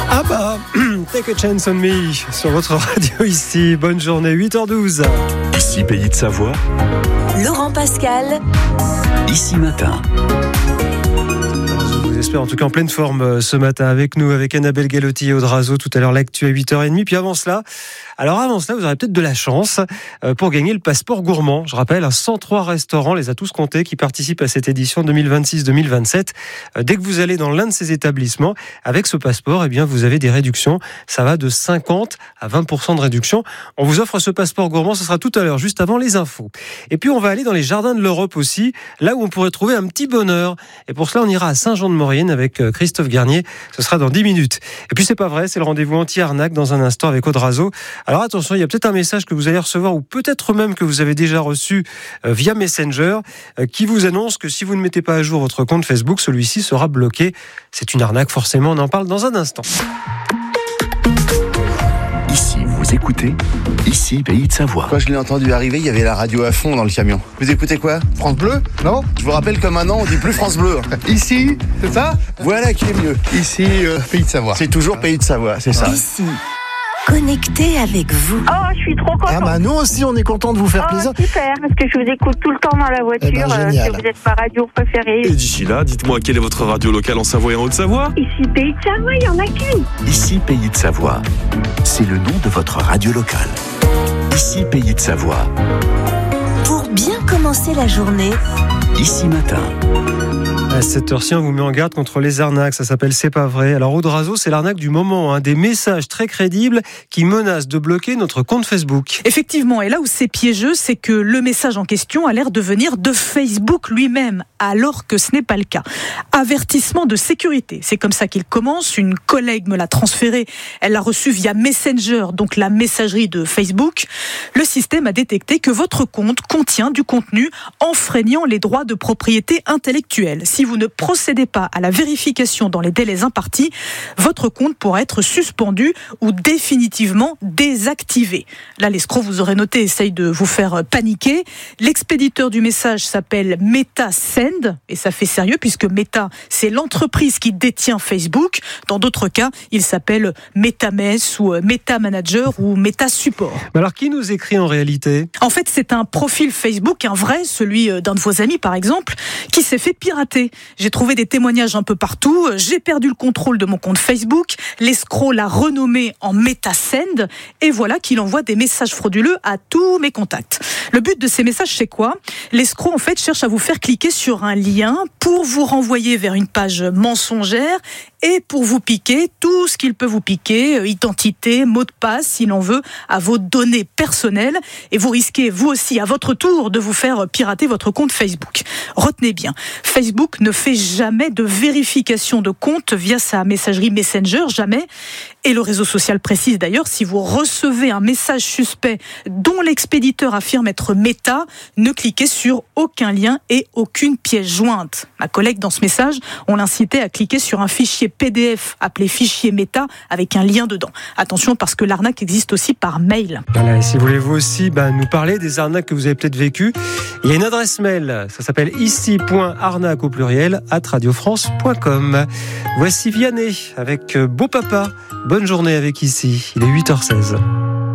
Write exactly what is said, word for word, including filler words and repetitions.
Ah bah, Take a Chance on Me sur votre radio ici. Bonne journée, huit heures douze. Ici Pays de Savoie. Laurent Pascal. Ici Matin. J'espère en tout cas en pleine forme ce matin avec nous, avec Annabelle Galotti et Aude Razo. Tout à l'heure, l'actu à huit heures trente. Puis avant cela, alors avant cela, vous aurez peut-être de la chance pour gagner le passeport gourmand. Je rappelle, cent trois restaurants, les a tous comptés, qui participent à cette édition deux mille vingt-six deux mille vingt-sept. Dès que vous allez dans l'un de ces établissements, avec ce passeport, eh bien, vous avez des réductions. Ça va de cinquante à vingt pour cent de réduction. On vous offre ce passeport gourmand, ce sera tout à l'heure, juste avant les infos. Et puis, on va aller dans les jardins de l'Europe aussi, là où on pourrait trouver un petit bonheur. Et pour cela, on ira à Saint-Jean-de-Maurienne avec Christophe Garnier. Ce sera dans dix minutes. Et puis, c'est pas vrai, c'est le rendez-vous anti-arnaque dans un instant avec Aude Razo. Alors attention, il y a peut-être un message que vous allez recevoir, ou peut-être même que vous avez déjà reçu euh, via Messenger, euh, qui vous annonce que si vous ne mettez pas à jour votre compte Facebook, celui-ci sera bloqué. C'est une arnaque, forcément, on en parle dans un instant. Ici, vous écoutez Ici Pays de Savoie. Quand je l'ai entendu arriver, il y avait la radio à fond dans le camion. Vous écoutez quoi? France Bleu? Non? Je vous rappelle que maintenant, on dit plus France Bleu. Ici, c'est ça? Voilà qui est mieux. Ici, euh, Pays de Savoie. C'est toujours Pays de Savoie, c'est ça. Ici, connecté avec vous. Oh, je suis trop contente. Ah bah nous aussi, on est content de vous faire Oh, plaisir. super, parce que je vous écoute tout le temps dans la voiture. Eh ben, euh, génial. que vous êtes ma radio préférée. Et d'ici là, dites-moi, quelle est votre radio locale en Savoie et en Haute-Savoie? Ici, Pays de Savoie, il n'y en a qu'une. Ici Pays de Savoie. C'est le nom de votre radio locale. Ici Pays de Savoie. Pour bien commencer la journée, Ici Matin. À cette heure-ci, on vous met en garde contre les arnaques. Ça s'appelle C'est pas vrai. Alors, Aude Razo, c'est l'arnaque du moment. Hein. Des messages très crédibles qui menacent de bloquer notre compte Facebook. Effectivement, et là où c'est piégeux, c'est que le message en question a l'air de venir de Facebook lui-même, alors que ce n'est pas le cas. Avertissement de sécurité, c'est comme ça qu'il commence. Une collègue me l'a transféré, elle l'a reçu via Messenger, donc la messagerie de Facebook. Le système a détecté que votre compte contient du contenu enfreignant les droits de propriété intellectuelle. Si vous ne procédez pas à la vérification dans les délais impartis, votre compte pourra être suspendu ou définitivement désactivé. Là, l'escroc, vous aurez noté, essaye de vous faire paniquer. L'expéditeur du message s'appelle MetaSend, et ça fait sérieux puisque Meta, c'est l'entreprise qui détient Facebook. Dans d'autres cas, il s'appelle MetaMess ou MetaManager ou MetaSupport. Mais alors, qui nous écrit en réalité? En fait, c'est un profil Facebook, un vrai, celui d'un de vos amis par exemple, qui s'est fait pirater. J'ai trouvé des témoignages un peu partout. J'ai perdu le contrôle de mon compte Facebook. L'escroc l'a renommé en MetaSend. Et voilà qu'il envoie des messages frauduleux à tous mes contacts. Le but de ces messages, c'est quoi? L'escroc, en fait, cherche à vous faire cliquer sur un lien pour vous renvoyer vers une page mensongère et pour vous piquer tout ce qu'il peut vous piquer, identité, mot de passe, s'il en veut, à vos données personnelles. Et vous risquez, vous aussi, à votre tour, de vous faire pirater votre compte Facebook. Retenez bien, Facebook ne fait jamais de vérification de compte via sa messagerie Messenger, jamais. Et le réseau social précise d'ailleurs, si vous recevez un message suspect dont l'expéditeur affirme être Meta, ne cliquez sur aucun lien et aucune pièce jointe. Ma collègue, dans ce message, on l'incitait à cliquer sur un fichier P D F appelé fichier Meta avec un lien dedans. Attention, parce que l'arnaque existe aussi par mail. Voilà, et si vous voulez vous aussi bah, nous parler des arnaques que vous avez peut-être vécues, il y a une adresse mail, ça s'appelle ici point arnaque au pluriel arobase radiofrance point com. Voici Vianney avec Beau Papa. Bonne journée avec Ici, il est huit heures seize.